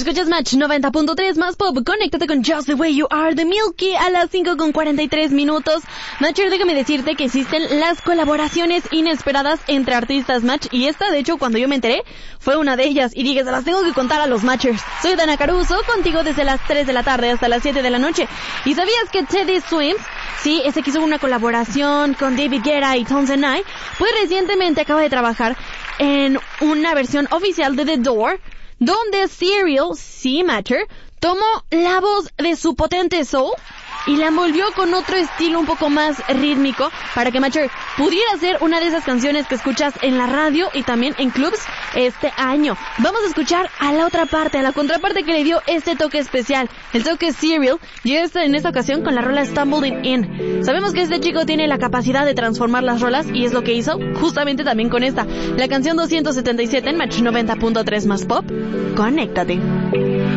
Escuchas Match 90.3 más pop. Conéctate con Just the Way You Are de Milky a las 5:43. Matcher, déjame decirte que existen las colaboraciones inesperadas entre artistas Match, y esta, de hecho, cuando yo me enteré, fue una de ellas, y dije, se las tengo que contar a los Matchers. Soy Dana Caruso, contigo desde las 3 de la tarde hasta las 7 de la noche. ¿Y sabías que Teddy Swims, sí, ese que hizo una colaboración con David Guetta y Tones and I, pues recientemente acaba de trabajar en una versión oficial de The Door, donde Serial, sí, Matcher, tomó la voz de su potente soul y la envolvió con otro estilo un poco más rítmico para que Matcher pudiera ser una de esas canciones que escuchas en la radio y también en clubs este año. Vamos a escuchar a la otra parte, a la contraparte que le dio este toque especial, el toque Serial, y en esta ocasión con la rola Stumbling In. Sabemos que este chico tiene la capacidad de transformar las rolas y es lo que hizo justamente también con esta, la canción 277 en Match 90.3 más pop. Conéctate.